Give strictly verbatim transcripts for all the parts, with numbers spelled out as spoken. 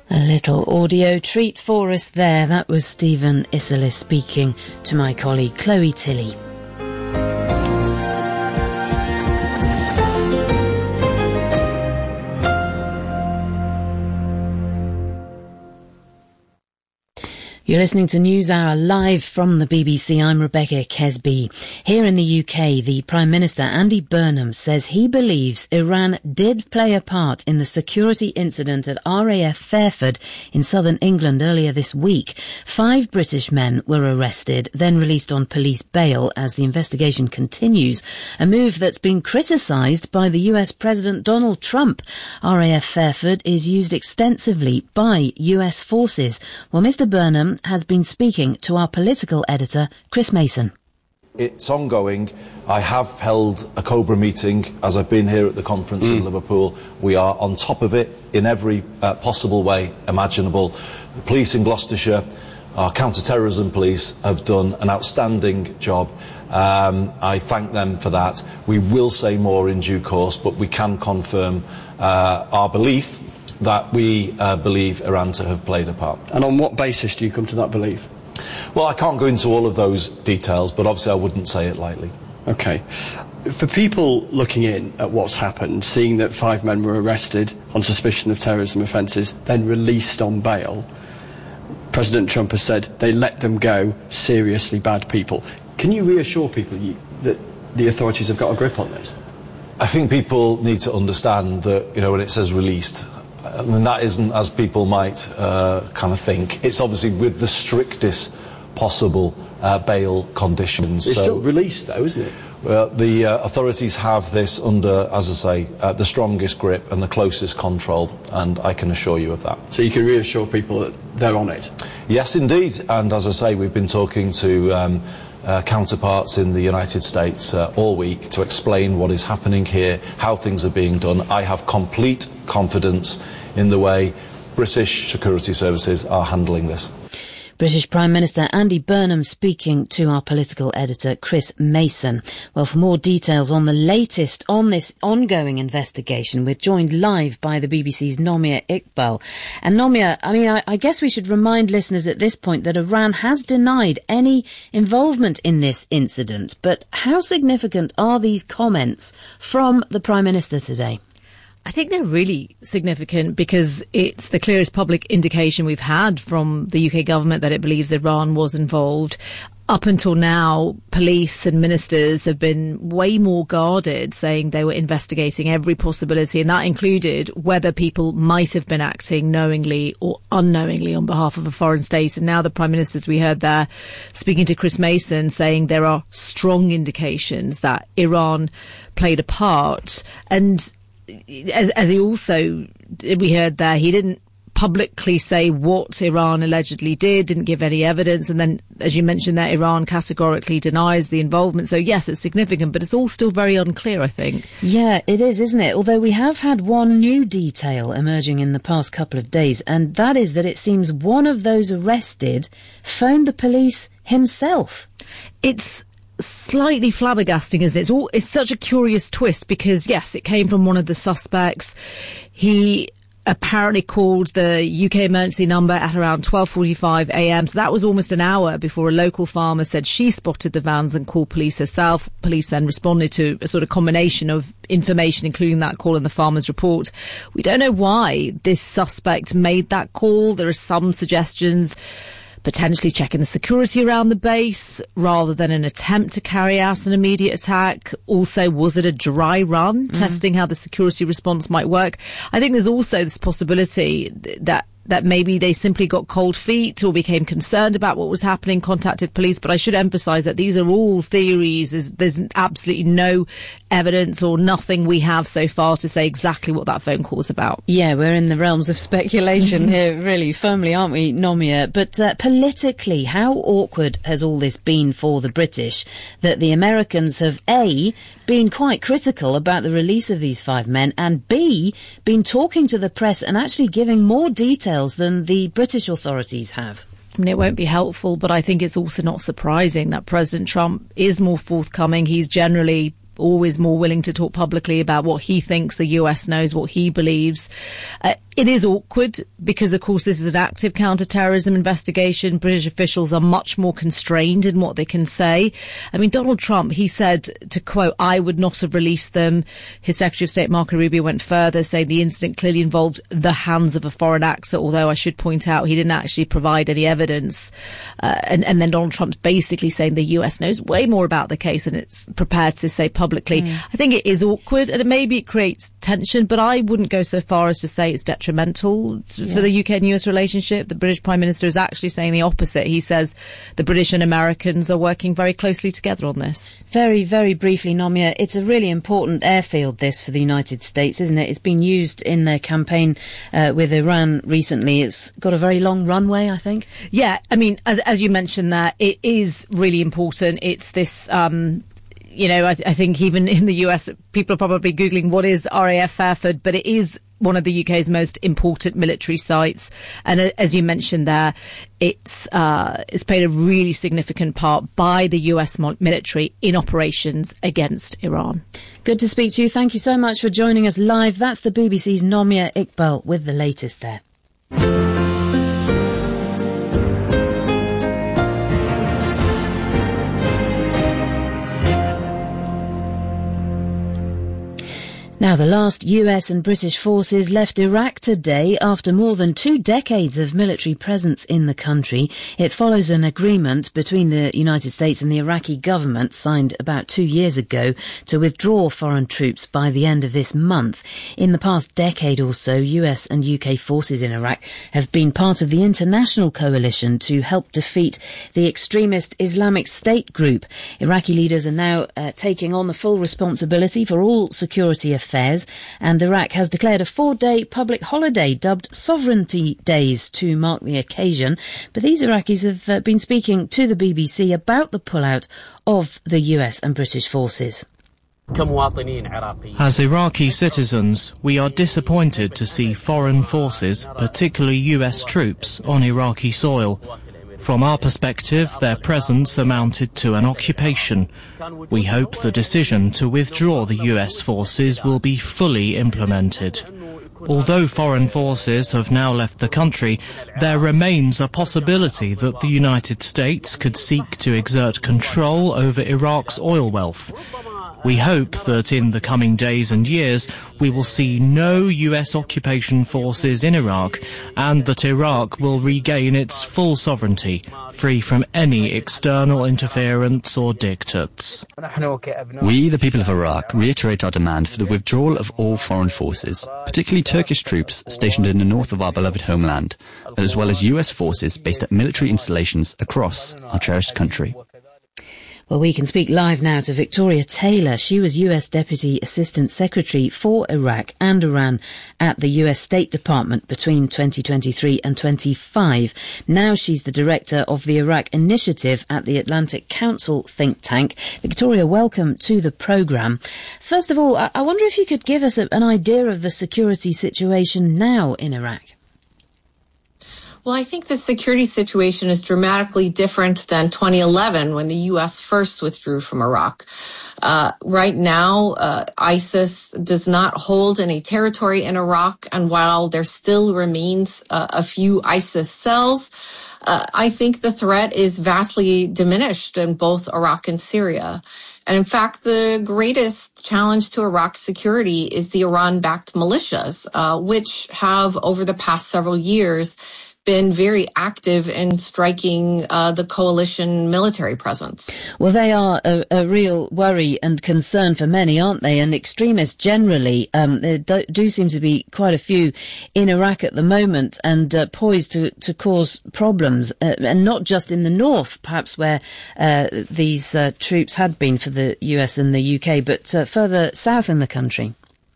A little audio treat for us there. That was Stephen Isserlis speaking to my colleague Chloe Tilley. You're listening to NewsHour live from the B B C. I'm Rebecca Kesby. Here in the U K, the Prime Minister, Andy Burnham, says he believes Iran did play a part in the security incident at R A F Fairford in southern England earlier this week. Five British men were arrested, then released on police bail as the investigation continues, a move that's been criticised by the U S President Donald Trump. R A F Fairford is used extensively by U S forces. Well, Mr Burnham has been speaking to our political editor, Chris Mason. It's ongoing. I have held a COBRA meeting as I've been here at the conference mm. in Liverpool. We are on top of it in every uh, possible way imaginable. The police in Gloucestershire, our counter-terrorism police, have done an outstanding job. Um, I thank them for that. We will say more in due course, but we can confirm uh, our belief that we uh, believe Iran to have played a part. And on what basis do you come to that belief? Well, I can't go into all of those details, but obviously I wouldn't say it lightly. OK. For people looking in at what's happened, seeing that five men were arrested on suspicion of terrorism offences, then released on bail, President Trump has said they let them go, seriously bad people. Can you reassure people you, that the authorities have got a grip on this? I think people need to understand that, you know, when it says released, I mean, that isn't as people might uh, kind of think. It's obviously with the strictest possible uh, bail conditions. It's so, still released, though, isn't it? Well, the uh, authorities have this under, as I say, uh, the strongest grip and the closest control, and I can assure you of that. So you can reassure people that they're on it? Yes, indeed. And as I say, we've been talking to Um, Uh, counterparts in the United States uh, all week to explain what is happening here, how things are being done. I have complete confidence in the way British security services are handling this. British Prime Minister Andy Burnham speaking to our political editor Chris Mason. Well, for more details on the latest on this ongoing investigation, we're joined live by the B B C's Nomia Iqbal. And Nomia, I mean, I, I guess we should remind listeners at this point that Iran has denied any involvement in this incident. But how significant are these comments from the Prime Minister today? I think they're really significant because it's the clearest public indication we've had from the U K government that it believes Iran was involved. Up until now, police and ministers have been way more guarded, saying they were investigating every possibility, and that included whether people might have been acting knowingly or unknowingly on behalf of a foreign state. And now the Prime Minister, as we heard there, speaking to Chris Mason, saying there are strong indications that Iran played a part. And As, as he also, we heard there, he didn't publicly say what Iran allegedly did, didn't give any evidence. And then, as you mentioned there, Iran categorically denies the involvement. So, yes, it's significant, but it's all still very unclear, I think. Yeah, it is, isn't it? Although we have had one new detail emerging in the past couple of days, and that is that it seems one of those arrested phoned the police himself. It's slightly flabbergasting, isn't it? It's, all, it's such a curious twist because, yes, it came from one of the suspects. He apparently called the U K emergency number at around twelve forty-five a m. So that was almost an hour before a local farmer said she spotted the vans and called police herself. Police then responded to a sort of combination of information, including that call in the farmer's report. We don't know why this suspect made that call. There are some suggestions potentially checking the security around the base rather than an attempt to carry out an immediate attack. Also, was it a dry run, mm. testing how the security response might work? I think there's also this possibility that that maybe they simply got cold feet or became concerned about what was happening, contacted police. But I should emphasise that these are all theories. There's, there's absolutely no evidence or nothing we have so far to say exactly what that phone call was about. Yeah, we're in the realms of speculation here, really, firmly, aren't we, Nomia? But uh, politically, how awkward has all this been for the British that the Americans have, A, been quite critical about the release of these five men, and B, been talking to the press and actually giving more details than the British authorities have? I mean, it won't be helpful, but I think it's also not surprising that President Trump is more forthcoming. He's generally always more willing to talk publicly about what he thinks the U S knows, what he believes. Uh, It is awkward because, of course, this is an active counter-terrorism investigation. British officials are much more constrained in what they can say. I mean, Donald Trump, he said, to quote, "I would not have released them." His Secretary of State, Marco Rubio, went further, saying the incident clearly involved the hands of a foreign actor, although I should point out he didn't actually provide any evidence. Uh, and, and then Donald Trump's basically saying the U S knows way more about the case than it's prepared to say publicly. Mm. I think it is awkward, and maybe it creates tension, but I wouldn't go so far as to say it's detrimental detrimental yeah. for the U K and U S relationship. The British Prime Minister is actually saying the opposite. He says the British and Americans are working very closely together on this. Very, very briefly, Nomia, it's a really important airfield, this, for the United States, isn't it? It's been used in their campaign uh, with Iran recently. It's got a very long runway, I think. Yeah, I mean, as, as you mentioned there, it is really important. It's this... Um, You know, I, th- I think even in the U S, people are probably Googling what is R A F Fairford, but it is one of the U K's most important military sites. And uh, as you mentioned there, it's, uh, it's played a really significant part by the U S mo- military in operations against Iran. Good to speak to you. Thank you so much for joining us live. That's the B B C's Nomia Iqbal with the latest there. Now, the last U S and British forces left Iraq today after more than two decades of military presence in the country. It follows an agreement between the United States and the Iraqi government signed about two years ago to withdraw foreign troops by the end of this month. In the past decade or so, U S and U K forces in Iraq have been part of the international coalition to help defeat the extremist Islamic State group. Iraqi leaders are now uh, taking on the full responsibility for all security affairs. Affairs, and Iraq has declared a four-day public holiday dubbed Sovereignty Days to mark the occasion. But these Iraqis have uh, been speaking to the B B C about the pullout of the U S and British forces. As Iraqi citizens, we are disappointed to see foreign forces, particularly U S troops, on Iraqi soil. From our perspective, their presence amounted to an occupation. We hope the decision to withdraw the U S forces will be fully implemented. Although foreign forces have now left the country, there remains a possibility that the United States could seek to exert control over Iraq's oil wealth. We hope that in the coming days and years we will see no U S occupation forces in Iraq and that Iraq will regain its full sovereignty, free from any external interference or diktats. We, the people of Iraq, reiterate our demand for the withdrawal of all foreign forces, particularly Turkish troops stationed in the north of our beloved homeland, as well as U S forces based at military installations across our cherished country. Well, we can speak live now to Victoria Taylor. She was U S Deputy Assistant Secretary for Iraq and Iran at the U S State Department between twenty twenty-three and twenty-five. Now she's the Director of the Iraq Initiative at the Atlantic Council think tank. Victoria, welcome to the programme. First of all, I wonder if you could give us a, an idea of the security situation now in Iraq. Well, I think the security situation is dramatically different than twenty eleven when the U S first withdrew from Iraq. Uh, right now, uh, ISIS does not hold any territory in Iraq, and while there still remains uh, a few ISIS cells, uh, I think the threat is vastly diminished in both Iraq and Syria. And in fact, the greatest challenge to Iraq's security is the Iran-backed militias, uh, which have, over the past several years, been very active in striking uh, the coalition military presence. Well, they are a, a real worry and concern for many, aren't they? And extremists generally, um, there do, do seem to be quite a few in Iraq at the moment and uh, poised to, to cause problems, uh, and not just in the north, perhaps where uh, these uh, troops had been for the U S and the U K, but uh, further south in the country.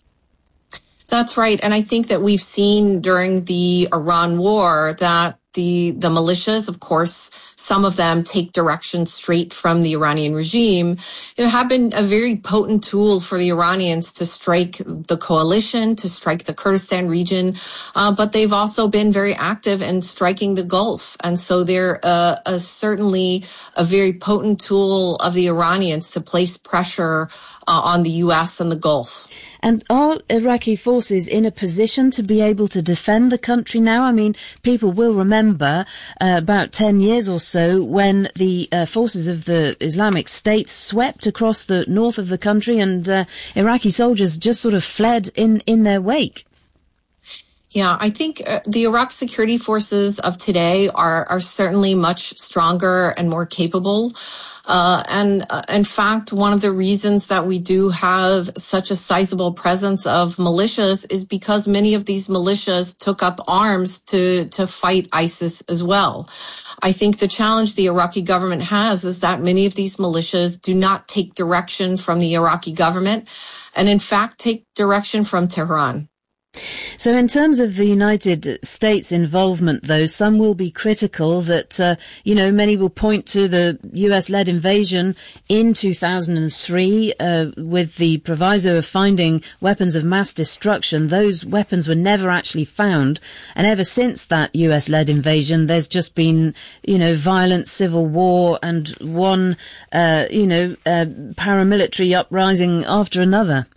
That's right. And I think that we've seen during the Iran war that the, the militias, of course, some of them take direction straight from the Iranian regime, it have been a very potent tool for the Iranians to strike the coalition, to strike the Kurdistan region. Uh, but they've also been very active in striking the Gulf. And so they're uh, a, certainly a very potent tool of the Iranians to place pressure uh, on the U S and the Gulf. And are Iraqi forces in a position to be able to defend the country now? I mean, people will remember uh, about ten years or so when the uh, forces of the Islamic State swept across the north of the country and uh, Iraqi soldiers just sort of fled in, in their wake. Yeah, I think uh, the Iraq security forces of today are, are certainly much stronger and more capable. Uh, and uh, in fact, one of the reasons that we do have such a sizable presence of militias is because many of these militias took up arms to, to fight ISIS as well. I think the challenge the Iraqi government has is that many of these militias do not take direction from the Iraqi government and in fact take direction from Tehran. So in terms of the United States involvement, though, some will be critical that, uh, you know, many will point to the U S-led invasion in two thousand three uh, with the proviso of finding weapons of mass destruction. Those weapons were never actually found. And ever since that U S-led invasion, there's just been, you know, violent civil war and one, uh, you know, uh, paramilitary uprising after another.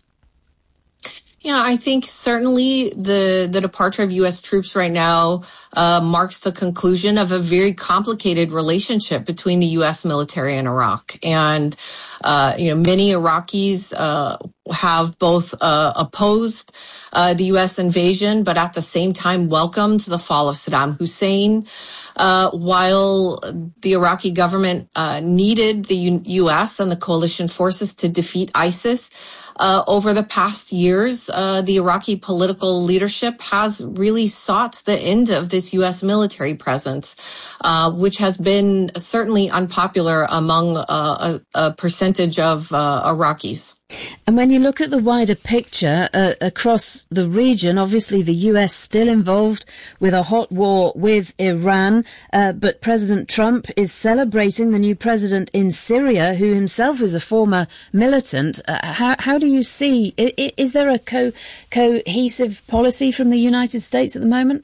Yeah, I think certainly the, the departure of U S troops right now uh, marks the conclusion of a very complicated relationship between the U S military and Iraq. And, uh, you know, many Iraqis uh, have both uh, opposed uh, the U S invasion, but at the same time welcomed the fall of Saddam Hussein. Uh, while the Iraqi government uh, needed the U- U.S. and the coalition forces to defeat ISIS, Uh, over the past years, uh, the Iraqi political leadership has really sought the end of this U S military presence, uh, which has been certainly unpopular among uh, a, a percentage of uh, Iraqis. And when you look at the wider picture uh, across the region, obviously the U S still involved with a hot war with Iran, uh, but President Trump is celebrating the new president in Syria, who himself is a former militant. Uh, how, how do you see, is, is there a co- cohesive policy from the United States at the moment?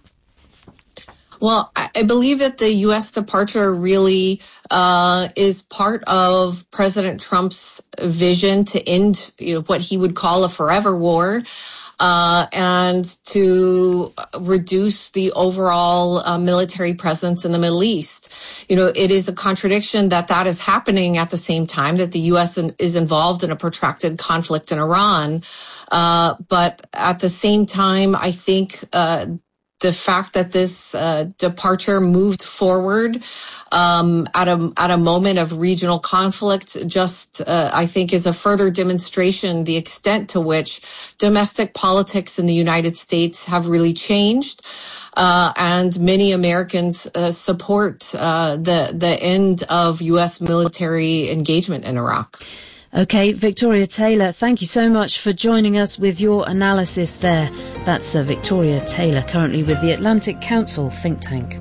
Well, I believe that the U S departure really uh is part of President Trump's vision to end, you know, what he would call a forever war, uh and to reduce the overall uh, military presence in the Middle East. You know, it is a contradiction that that is happening at the same time that the U S in, is involved in a protracted conflict in Iran. Uh but at the same time, I think uh the fact that this uh, departure moved forward um, at a at a moment of regional conflict just, uh, I think, is a further demonstration the extent to which domestic politics in the United States have really changed. Uh, and many Americans uh, support uh, the the end of U S military engagement in Iraq. Okay, Victoria Taylor, thank you so much for joining us with your analysis there. That's uh, Victoria Taylor, currently with the Atlantic Council think tank.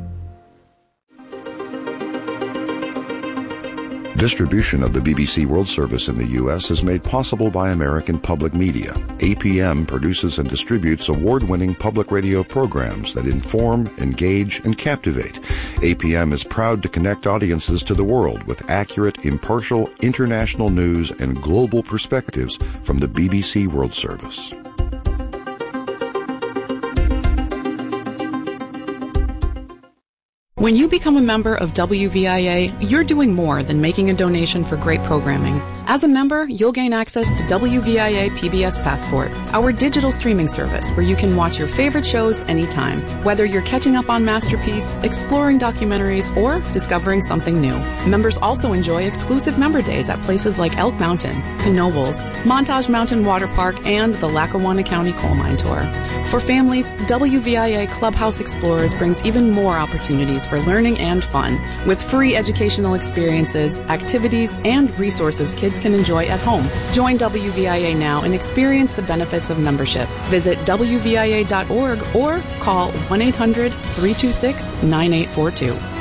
Distribution of the B B C World Service in the U S is made possible by American Public Media. A P M produces and distributes award-winning public radio programs that inform, engage, and captivate. A P M is proud to connect audiences to the world with accurate, impartial, international news and global perspectives from the B B C World Service. When you become a member of W V I A, you're doing more than making a donation for great programming. As a member, you'll gain access to W V I A P B S Passport, our digital streaming service where you can watch your favorite shows anytime, whether you're catching up on Masterpiece, exploring documentaries, or discovering something new. Members also enjoy exclusive member days at places like Elk Mountain, Knoebels, Montage Mountain Water Park, and the Lackawanna County Coal Mine Tour. For families, W V I A Clubhouse Explorers brings even more opportunities for learning and fun, with free educational experiences, activities, and resources kids can enjoy at home. Join W V I A now and experience the benefits of membership. Visit W V I A dot org or call one eight hundred, three two six, nine eight four two.